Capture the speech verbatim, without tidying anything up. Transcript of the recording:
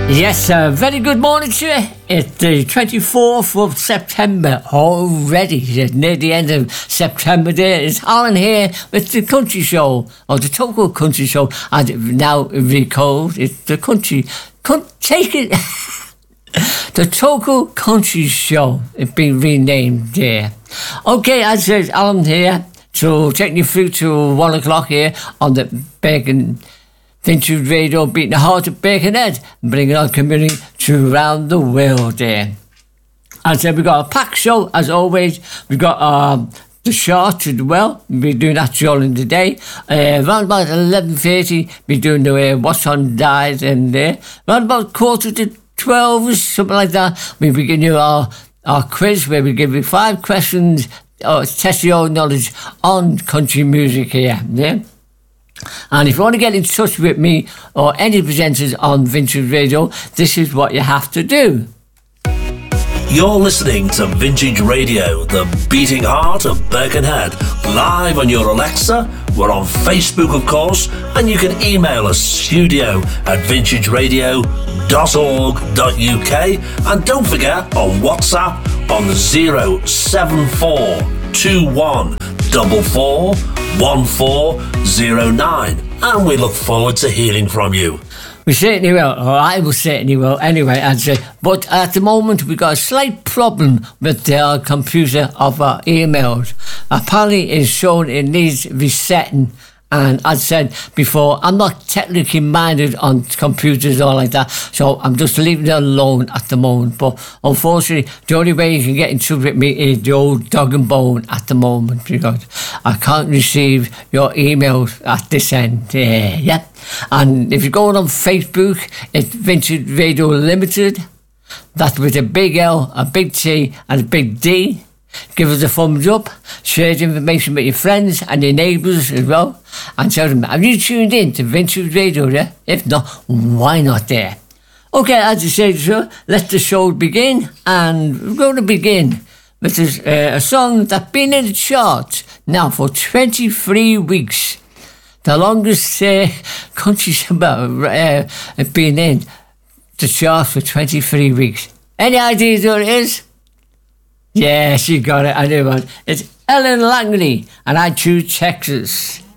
Yes, a very good morning to you. It's the twenty-fourth of September already. It's near the end of September there. It's Alan here with the Country Show, or the Toco Country Show, as it now recalled. It's the Country... Con- take it... the Toco Country Show. It's been renamed there. Okay, as I said, Alan here. So taking you through to one o'clock here on the Bacon... Vintage Radio, beating the heart of Birkenhead, bringing our community to around the world there. As I said, we've got a packed show, as always. We've got um, the chart as well. We'll be doing that during the day. Uh, around about eleven thirty, we'll be doing the uh, What's on Diet in there. Around about quarter to twelve, something like that, we'll be giving you our, our quiz, where we give you five questions, or test your knowledge on country music here. Yeah. And if you want to get in touch with me or any presenters on Vintage Radio, this is what you have to do. You're listening to Vintage Radio, the beating heart of Birkenhead, live on your Alexa. We're on Facebook, of course, and you can email us studio at vintage radio dot org dot U K. And don't forget, on WhatsApp on the zero seven four two one four four one four zero nine, and we look forward to hearing from you. We certainly will, or I will certainly will anyway, I'd say. But at the moment, we've got a slight problem with the computer of our emails. Apparently, it's showing it needs resetting. And as I said before, I'm not technically minded on computers or like that, so I'm just leaving it alone at the moment. But unfortunately, the only way you can get in touch with me is the old dog and bone at the moment, because I can't receive your emails at this end. Yeah, yeah. And if you're going on Facebook, it's Vintage Radio Limited. That's with a big L, a big T, and a big D. Give us a thumbs up, share the information with your friends and your neighbours as well, and tell them, have you tuned in to Vintage Radio there? If not, why not there? Okay, as I said, so let the show begin, and we're going to begin with this, uh, a song that's been in the charts now for twenty-three weeks. The longest uh, country song uh, been in the charts for twenty-three weeks. Any ideas what it is? Yeah, she got it. I knew one. It's Ellen Langley, and I choose Texas.